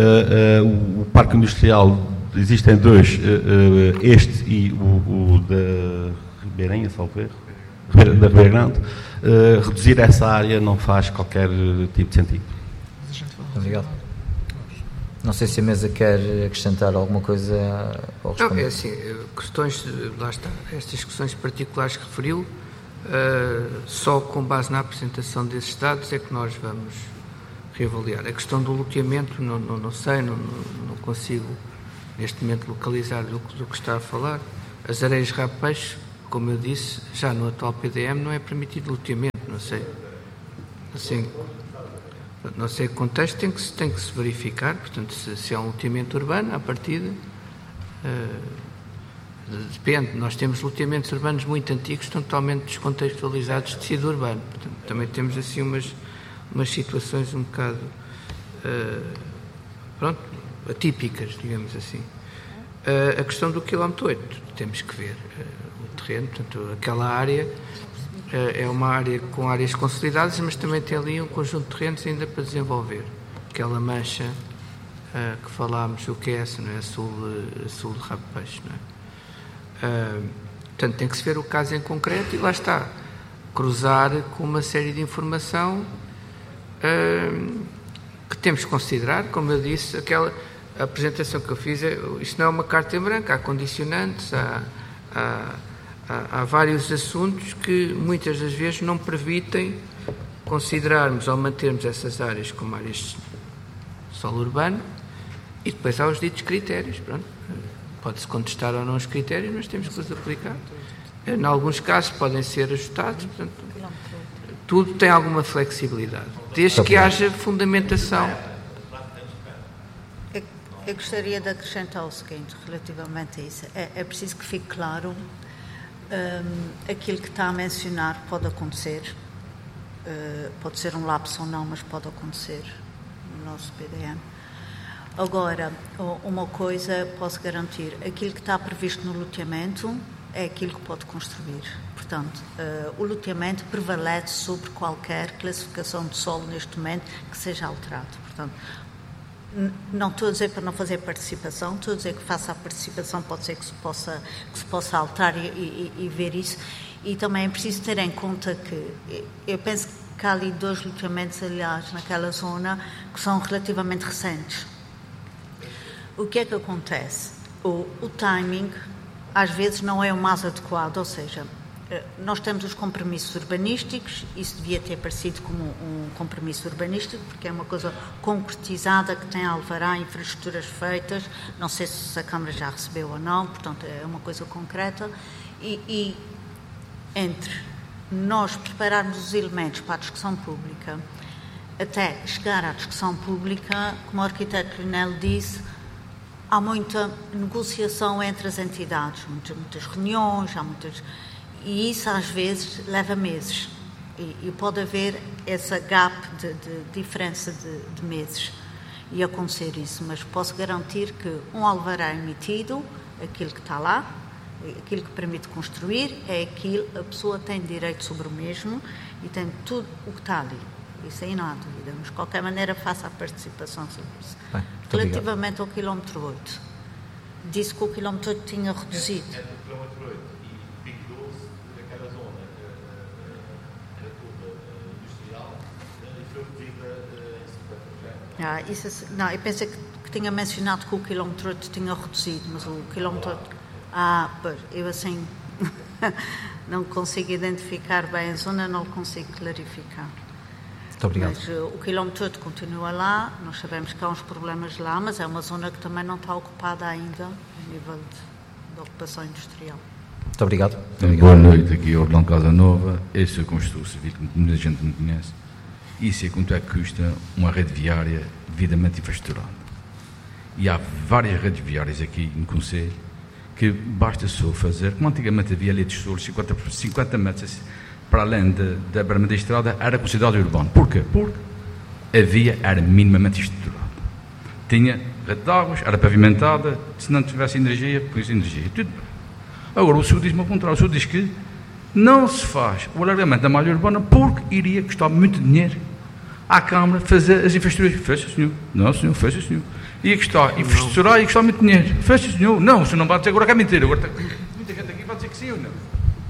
O parque industrial, existem dois, este e o da Ribeirinha, salvo erro, da Ribeira Grande. Reduzir essa área não faz qualquer tipo de sentido. Obrigado. Não sei se a mesa quer acrescentar alguma coisa ou responder. Não, é assim, lá está, estas questões particulares que referiu, só com base na apresentação desses dados é que nós vamos reavaliar. A questão do loteamento, não sei, não consigo neste momento localizar do que está a falar. As areias rabo-peixe, como eu disse, já no atual PDM não é permitido loteamento, não sei que contexto tem que se verificar, portanto, se é um loteamento urbano, à partida, depende. Nós temos loteamentos urbanos muito antigos, estão totalmente descontextualizados de tecido urbano, portanto, também temos assim umas situações um bocado, atípicas, digamos assim. A questão do quilómetro 8, temos que ver o terreno, portanto, aquela área é uma área com áreas consolidadas, mas também tem ali um conjunto de terrenos ainda para desenvolver. Aquela mancha que falámos, o que é essa, não é? Sul de Rabo de Peixe, não é? Portanto, tem que se ver o caso em concreto e lá está. Cruzar com uma série de informação que temos que considerar, como eu disse, a apresentação que eu fiz, isto não é uma carta em branco, há condicionantes, há vários assuntos que muitas das vezes não permitem considerarmos ou mantermos essas áreas como áreas de solo urbano e depois há os ditos critérios. Pronto. Pode-se contestar ou não os critérios, mas temos que os aplicar. Em alguns casos podem ser ajustados, portanto, tudo tem alguma flexibilidade, desde que haja fundamentação. Eu gostaria de acrescentar o seguinte relativamente a isso. É preciso que fique claro aquilo que está a mencionar pode acontecer, pode ser um lapso ou não, mas pode acontecer no nosso PDM. Agora, uma coisa posso garantir, aquilo que está previsto no loteamento é aquilo que pode construir. Portanto, o loteamento prevalece sobre qualquer classificação de solo neste momento que seja alterado. Portanto, não estou a dizer para não fazer participação, estou a dizer que faça a participação, pode ser que se possa alterar e ver isso. E também é preciso ter em conta que eu penso que há ali 2 loteamentos, aliás, naquela zona, que são relativamente recentes. O que é que acontece? O timing, às vezes, não é o mais adequado, ou seja, nós temos os compromissos urbanísticos, isso devia ter aparecido como um compromisso urbanístico, porque é uma coisa concretizada, que tem alvará, infraestruturas feitas, não sei se a Câmara já recebeu ou não, portanto é uma coisa concreta, e entre nós prepararmos os elementos para a discussão pública, até chegar à discussão pública, como o arquiteto Lionel disse, há muita negociação entre as entidades, muitas reuniões, e isso às vezes leva meses e pode haver essa gap de diferença de meses e acontecer isso, mas posso garantir que um alvará emitido, aquilo que está lá, aquilo que permite construir, é aquilo, a pessoa tem direito sobre o mesmo e tem tudo o que está ali. Isso aí não há dúvida, mas de qualquer maneira faça a participação sobre isso. Bem, relativamente ao quilómetro 8, disse que o quilómetro 8 tinha reduzido. É do quilómetro 8 e Pico 12, aquela zona era toda industrial e foi reduzida em 50%. Não, eu pensei que tinha mencionado que o quilómetro 8 tinha reduzido, mas o quilómetro 8... eu assim não consigo identificar bem a zona, não consigo clarificar. Muito obrigado. Mas o quilómetro 8 continua lá, nós sabemos que há uns problemas lá, mas é uma zona que também não está ocupada ainda a nível de ocupação industrial. Muito obrigado. Boa noite, aqui é Orlando Casanova. Eu sou construtor civil, que muita gente não conhece. E sei quanto é que custa uma rede viária devidamente infraestruturada. E há várias redes viárias aqui no Conselho que basta só fazer, como antigamente havia ali de solos, 50 metros para além da beira da estrada, era considerado urbano. Porquê? Porque era minimamente estruturado. Tinha rede de águas, era pavimentada, se não tivesse energia, pôs energia. Tudo bem. Agora, o Sul diz-me ao contrário. O Sul diz que não se faz o alargamento da malha urbana porque iria custar muito dinheiro à Câmara fazer as infraestruturas. Fecha, senhor. Não, senhor, fecha, senhor. Ia custar infraestruturar, ia custar muito dinheiro. Fecha, senhor. Não, o senhor não vai dizer agora que é mentira. Agora muita gente aqui vai dizer que sim ou não.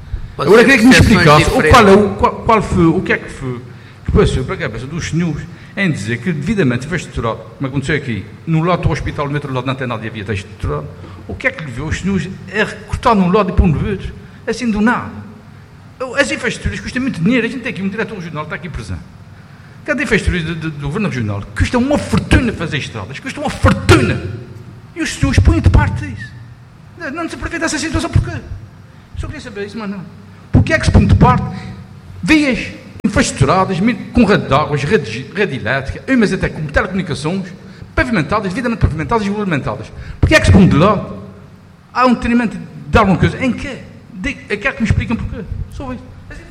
Agora queria que me explicasse o que é que foi que passou para a cabeça dos senhores em dizer que devidamente infraestruturado, como aconteceu aqui, no lado do hospital, no outro lado não tem nada de havia estruturado, o que é que levou os senhores a recortar num lado e para um outro? Assim do nada. As infraestruturas custam muito dinheiro. A gente tem aqui um diretor regional, está aqui presente. Cada infraestrutura do governo regional custa uma fortuna fazer estradas, custa uma fortuna. E os senhores põem de parte disso. Não se aproveita dessa situação, porquê? Só queria saber isso, mas não. Porquê é que se põe de parte vias infraestruturadas, com rede de águas, rede elétrica, umas até com telecomunicações, pavimentadas, devidamente pavimentadas e regulamentadas? Porquê é que se põe de lado? Há um detrimento de alguma coisa. Em quê? Quer que me expliquem porquê? Só isso.